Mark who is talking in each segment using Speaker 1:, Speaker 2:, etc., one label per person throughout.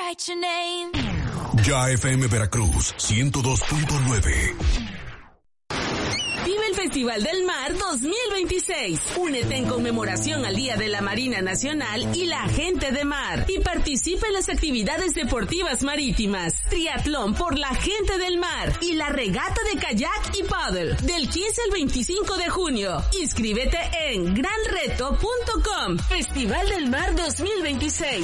Speaker 1: write your name.
Speaker 2: Ya FM Veracruz 102.9.
Speaker 3: Vive el Festival del Mar 2026. Únete en conmemoración al Día de la Marina Nacional y la Gente de Mar. Y participa en las actividades deportivas marítimas, triatlón por la Gente del Mar y la regata de kayak y paddle del 15 al 25 de junio. Inscríbete en granreto.com. Festival del Mar 2026.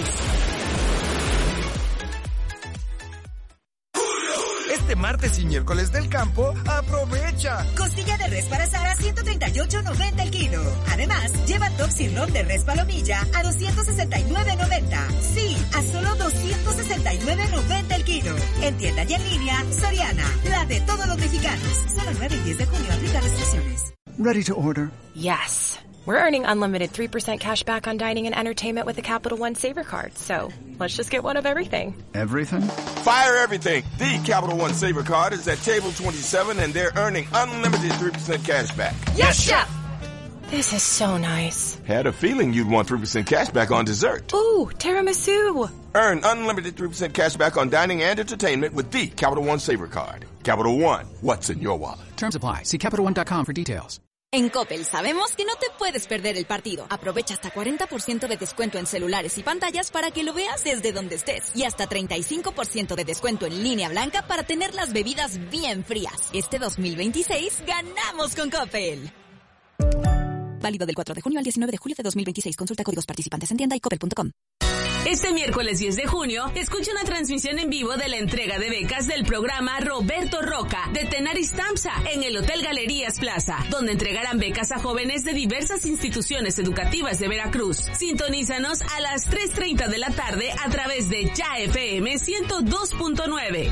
Speaker 4: Este martes y miércoles del campo, aprovecha.
Speaker 5: Costilla de res para asar a $138.90 el kilo. Además, lleva top sirloin de res palomilla a $269.90. Sí, a solo $269.90 el kilo. En tienda y en línea, Soriana, la de todos los mexicanos. Solo el 9 y 10 de junio aplica restricciones.
Speaker 6: Ready to order?
Speaker 7: Yes. We're earning unlimited 3% cash back on dining and entertainment with the Capital One Saver Card. So, let's just get one of everything.
Speaker 6: Everything?
Speaker 8: Fire everything. The Capital One Saver Card is at table 27 and they're earning unlimited 3% cash back.
Speaker 7: Yes, Chef! This is so nice.
Speaker 8: Had a feeling you'd want 3% cash back on dessert.
Speaker 7: Ooh, tiramisu.
Speaker 8: Earn unlimited 3% cash back on dining and entertainment with the Capital One Saver Card. Capital One, what's in your wallet?
Speaker 9: Terms apply. See CapitalOne.com for details.
Speaker 10: En Coppel sabemos que no te puedes perder el partido. Aprovecha hasta 40% de descuento en celulares y pantallas para que lo veas desde donde estés. Y hasta 35% de descuento en línea blanca para tener las bebidas bien frías. Este 2026 ganamos con Coppel. Válido del 4 de junio al 19 de julio de 2026. Consulta códigos participantes en tienda y coppel.com.
Speaker 3: Este miércoles 10 de junio, escucha una transmisión en vivo de la entrega de becas del programa Roberto Roca de Tenaris Tamsa en el Hotel Galerías Plaza, donde entregarán becas a jóvenes de diversas instituciones educativas de Veracruz. Sintonízanos a las 3:30 de la tarde a través de Ya FM 102.9.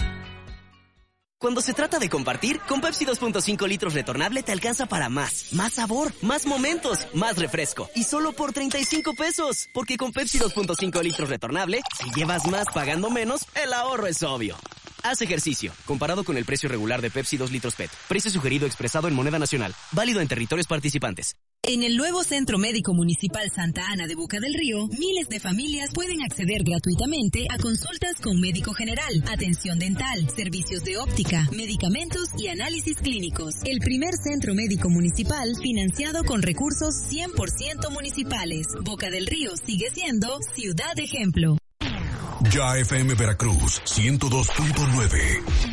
Speaker 11: Cuando se trata de compartir, con Pepsi 2.5 litros retornable te alcanza para más. Más sabor, más momentos, más refresco. Y solo por 35 pesos. Porque con Pepsi 2.5 litros retornable, si llevas más pagando menos, el ahorro es obvio. Haz ejercicio. Comparado con el precio regular de Pepsi 2 litros PET. Precio sugerido expresado en moneda nacional. Válido en territorios participantes.
Speaker 12: En el nuevo Centro Médico Municipal Santa Ana de Boca del Río, miles de familias pueden acceder gratuitamente a consultas con médico general, atención dental, servicios de óptica, medicamentos y análisis clínicos. El primer Centro Médico Municipal financiado con recursos 100% municipales. Boca del Río sigue siendo ciudad ejemplo.
Speaker 2: Ya FM Veracruz 102.9.